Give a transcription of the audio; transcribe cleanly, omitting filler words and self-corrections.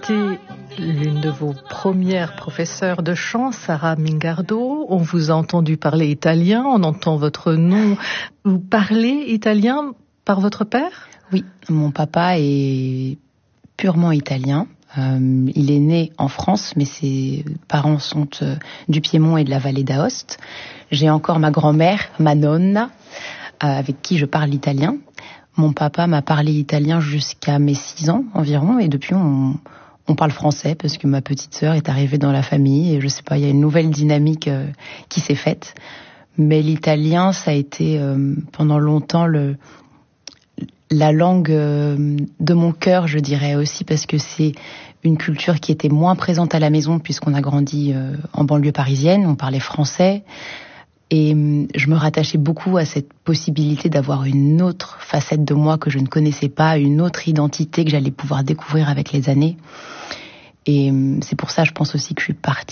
été l'une de vos premières professeurs de chant, Sarah Mingardo. On vous a entendu parler italien, on entend votre nom. Vous parlez italien par votre père ? Oui, mon papa est purement italien. Il est né en France, mais ses parents sont du Piémont et de la vallée d'Aoste. J'ai encore ma grand-mère, ma nonna, avec qui je parle italien. Mon papa m'a parlé italien jusqu'à mes 6 ans environ, et depuis on parle français parce que ma petite sœur est arrivée dans la famille et je sais pas, il y a une nouvelle dynamique qui s'est faite. Mais l'italien, ça a été pendant longtemps la langue de mon cœur, je dirais aussi, parce que c'est une culture qui était moins présente à la maison puisqu'on a grandi en banlieue parisienne, on parlait français. Et je me rattachais beaucoup à cette possibilité d'avoir une autre facette de moi que je ne connaissais pas, une autre identité que j'allais pouvoir découvrir avec les années. Et c'est pour ça, je pense aussi que je suis partie